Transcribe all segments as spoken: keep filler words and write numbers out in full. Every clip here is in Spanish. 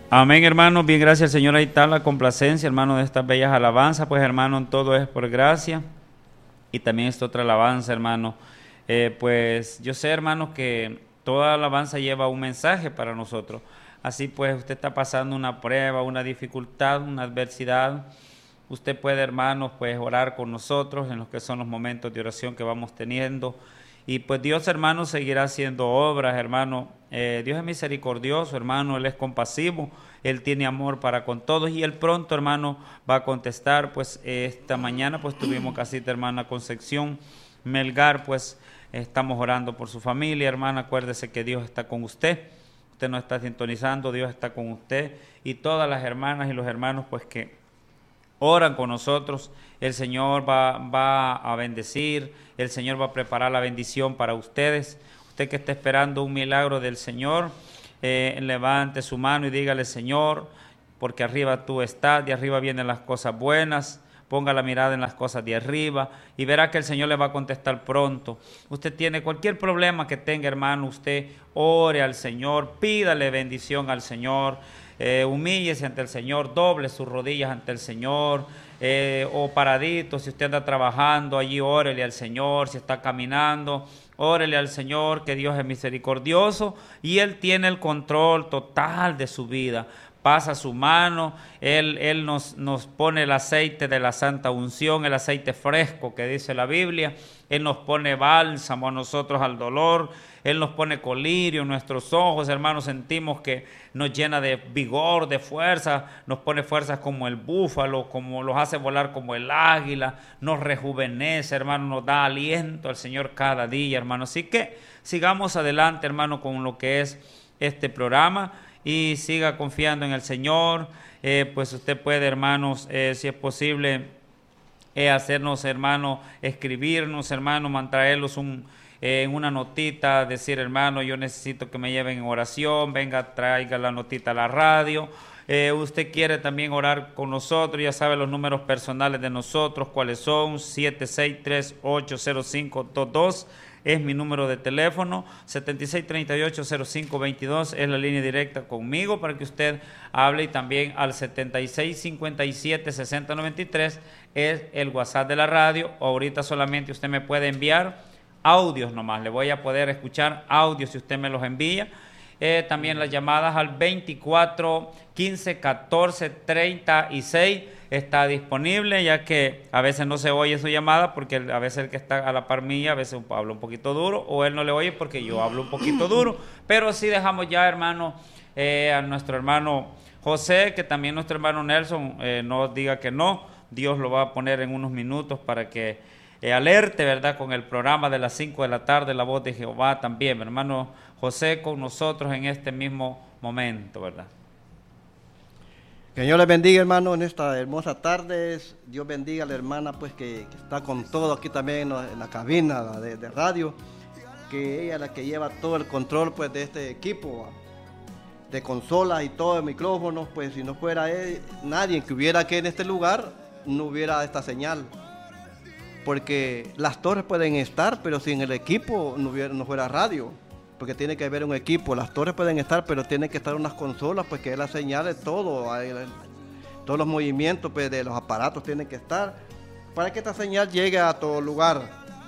Amén, hermanos. Bien, gracias al Señor. Ahí está la complacencia, hermano, de estas bellas alabanzas. Pues, hermano, todo es por gracia. Y también esta otra alabanza, hermano. Eh, pues yo sé, hermanos, que toda alabanza lleva un mensaje para nosotros. Así pues, usted está pasando una prueba, una dificultad, una adversidad. Usted puede, hermanos, pues orar con nosotros en los que son los momentos de oración que vamos teniendo. Y pues Dios, hermano, seguirá haciendo obras, hermano. Eh, Dios es misericordioso, hermano. Él es compasivo. Él tiene amor para con todos. Y Él pronto, hermano, va a contestar. Pues eh, esta mañana, pues tuvimos casita, hermana Concepción Melgar. Pues eh, estamos orando por su familia, hermana. Acuérdese que Dios está con usted. Usted no está sintonizando, Dios está con usted. Y todas las hermanas y los hermanos, pues que oran con nosotros, el Señor va, va a bendecir, el Señor va a preparar la bendición para ustedes. Usted que está esperando un milagro del Señor, eh, levante su mano y dígale: Señor, porque arriba tú estás, de arriba vienen las cosas buenas. Ponga la mirada en las cosas de arriba y verá que el Señor le va a contestar pronto. Usted tiene cualquier problema que tenga, hermano, usted ore al Señor, pídale bendición al Señor. Eh, humíllese ante el Señor, doble sus rodillas ante el Señor, eh, o paradito, si usted anda trabajando allí, órele al Señor. Si está caminando, órele al Señor, que Dios es misericordioso y Él tiene el control total de su vida. Pasa su mano, Él, él nos, nos pone el aceite de la santa unción, el aceite fresco que dice la Biblia. Él nos pone bálsamo a nosotros al dolor, Él nos pone colirio en nuestros ojos, hermanos, sentimos que nos llena de vigor, de fuerza, nos pone fuerzas como el búfalo, como los hace volar como el águila, nos rejuvenece, hermano, nos da aliento al Señor cada día, hermano. Así que sigamos adelante, hermano, con lo que es este programa. Y siga confiando en el Señor. Eh, pues usted puede, hermanos, eh, si es posible, eh, hacernos, hermano, escribirnos, hermano, mantraerlos un, eh, en una notita, decir: hermano, yo necesito que me lleven en oración, venga, traiga la notita a la radio. Eh, usted quiere también orar con nosotros, ya sabe los números personales de nosotros, cuáles son: siete seis tres ocho cero cinco dos dos. Es mi número de teléfono, setenta y seis treinta y ocho cero cinco veintidós, es la línea directa conmigo para que usted hable, y también al setenta y seis cincuenta y siete sesenta noventa y tres es el WhatsApp de la radio. Ahorita solamente usted me puede enviar audios nomás, le voy a poder escuchar audios si usted me los envía. Eh, también las llamadas al veinticuatro quince catorce treinta y seis está disponible, ya que a veces no se oye su llamada porque a veces el que está a la par mía a veces habla un poquito duro, o él no le oye porque yo hablo un poquito duro. Pero sí dejamos ya, hermano, eh, a nuestro hermano José, que también nuestro hermano Nelson eh, no diga que no. Dios lo va a poner en unos minutos para que eh, alerte, ¿verdad?, con el programa de las cinco de la tarde, La Voz de Jehová también. Mi hermano José con nosotros en este mismo momento, ¿verdad? Que Dios les bendiga, hermano, en esta hermosa tarde. Dios bendiga a la hermana, pues, que, que está con todo aquí también en la cabina de, de radio, que ella es la que lleva todo el control, pues, de este equipo de consolas y todo, de micrófonos. Pues si no fuera él, nadie que hubiera aquí en este lugar, no hubiera esta señal. Porque las torres pueden estar, pero sin el equipo no, hubiera, no fuera radio. Porque tiene que haber un equipo. Las torres pueden estar, pero tienen que estar unas consolas, pues que es la señal de todo. Hay, todos los movimientos, pues, de los aparatos tienen que estar para que esta señal llegue a todo lugar.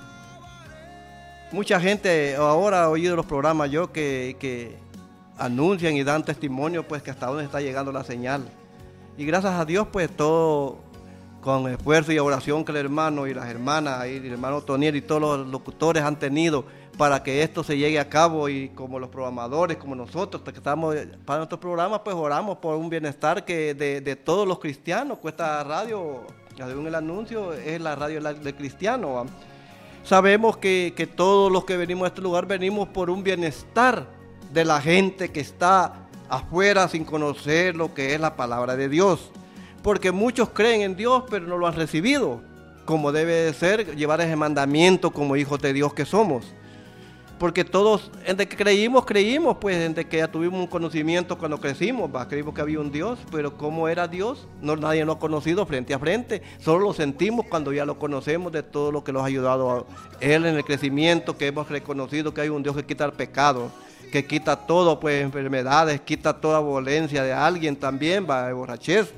Mucha gente ahora ha oído los programas yo que, que anuncian y dan testimonio, pues, que hasta dónde está llegando la señal. Y gracias a Dios, pues, todo con esfuerzo y oración que el hermano y las hermanas y el hermano Toniel y todos los locutores han tenido para que esto se llegue a cabo, y como los programadores, como nosotros que estamos para nuestros programas, pues oramos por un bienestar que de, de todos los cristianos. Pues esta radio, según el anuncio, es la radio del cristiano, ¿va? Sabemos que, que todos los que venimos a este lugar venimos por un bienestar de la gente que está afuera sin conocer lo que es la palabra de Dios, porque muchos creen en Dios pero no lo han recibido como debe de ser, llevar ese mandamiento como hijos de Dios que somos. Porque todos, entre que creímos, creímos, pues, entre que ya tuvimos un conocimiento cuando crecimos, ¿va? Creímos que había un Dios, pero ¿cómo era Dios? No, nadie lo ha conocido frente a frente, solo lo sentimos cuando ya lo conocemos, de todo lo que nos ha ayudado a Él en el crecimiento, que hemos reconocido que hay un Dios que quita el pecado, que quita todo, pues enfermedades, quita toda violencia de alguien también, va, de borrachez.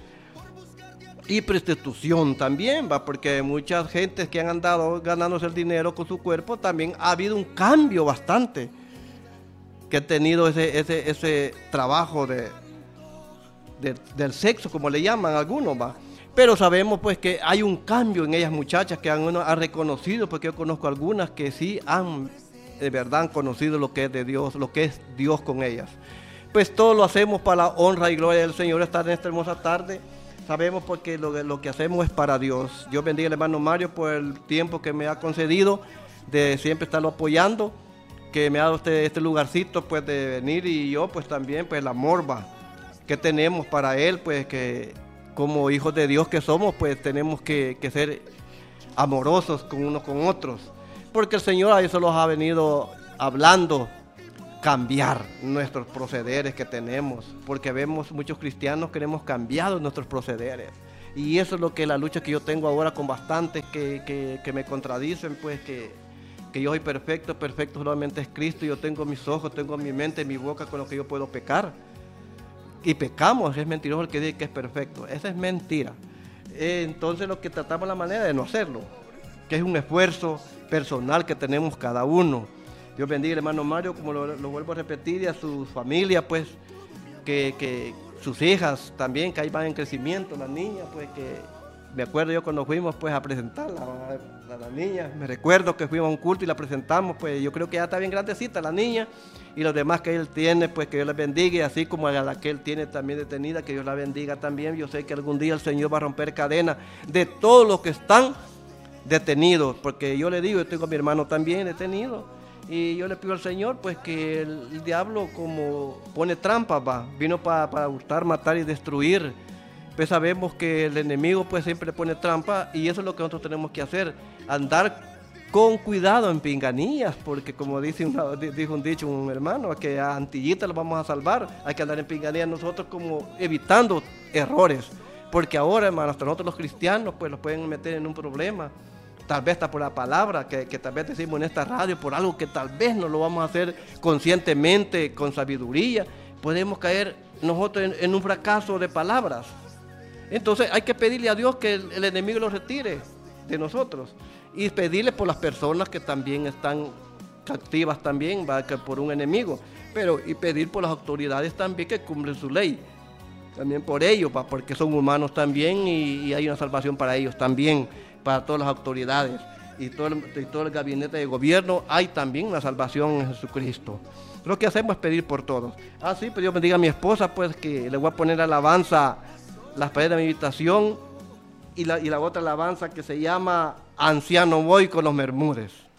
Y prostitución también, va, porque muchas gentes que han andado ganándose el dinero con su cuerpo, también ha habido un cambio bastante, que han tenido ese, ese, ese trabajo de, de, del sexo, como le llaman algunos, va. Pero sabemos pues que hay un cambio en ellas muchachas que han, han reconocido, porque yo conozco algunas que sí han, de verdad han conocido lo que es de Dios, lo que es Dios con ellas. Pues todo lo hacemos para la honra y gloria del Señor, estar en esta hermosa tarde. Sabemos porque lo, lo que hacemos es para Dios. Dios bendiga al hermano Mario por el tiempo que me ha concedido de siempre estarlo apoyando, que me ha dado este, este lugarcito pues de venir, y yo pues también pues la morba que tenemos para él, pues que como hijos de Dios que somos, pues tenemos que, que ser amorosos con unos con otros, porque el Señor a eso los ha venido hablando, cambiar nuestros procederes que tenemos, porque vemos muchos cristianos que hemos cambiado nuestros procederes, y eso es lo que la lucha que yo tengo ahora con bastantes que, que, que me contradicen, pues que, que yo soy perfecto, perfecto solamente es Cristo, yo tengo mis ojos, tengo mi mente, mi boca con lo que yo puedo pecar, y pecamos, es mentiroso el que dice que es perfecto, esa es mentira. Eh, entonces lo que tratamos la manera de no hacerlo, que es un esfuerzo personal que tenemos cada uno. Dios bendiga al hermano Mario, como lo, lo vuelvo a repetir, y a su familia, pues, que, que sus hijas también, que ahí van en crecimiento, las niñas, pues, que me acuerdo yo cuando fuimos, pues, a presentarla a, a las niñas, me recuerdo que fuimos a un culto y la presentamos, pues, yo creo que ya está bien grandecita la niña, y los demás que él tiene, pues, que Dios les bendiga, y así como a la que él tiene también detenida, que Dios la bendiga también. Yo sé que algún día el Señor va a romper cadenas de todos los que están detenidos, porque yo le digo, yo tengo a mi hermano también detenido, y yo le pido al Señor pues que el, el diablo, como pone trampas, va, vino para pa gustar, matar y destruir. Pues sabemos que el enemigo pues siempre pone trampa, y eso es lo que nosotros tenemos que hacer, andar con cuidado en pinganías, porque como dice una, dijo un dicho un hermano, que a Antillita lo vamos a salvar, hay que andar en pinganías nosotros, como evitando errores, porque ahora, hermano, hasta nosotros los cristianos pues los pueden meter en un problema, tal vez hasta por la palabra que, que tal vez decimos en esta radio, por algo que tal vez no lo vamos a hacer conscientemente, con sabiduría, podemos caer nosotros en, en un fracaso de palabras. Entonces hay que pedirle a Dios que el, el enemigo lo retire de nosotros, y pedirle por las personas que también están activas también, va, que por un enemigo, pero y pedir por las autoridades también que cumplen su ley, también por ellos, va, porque son humanos también, y, y hay una salvación para ellos también, para todas las autoridades y todo, el, y todo el gabinete de gobierno, hay también una salvación en Jesucristo. Lo que hacemos es pedir por todos. Ah, sí, pues Dios bendiga a mi esposa, pues que le voy a poner alabanza, las paredes de mi habitación, y la, y la otra alabanza que se llama Anciano voy con los Bermúdez.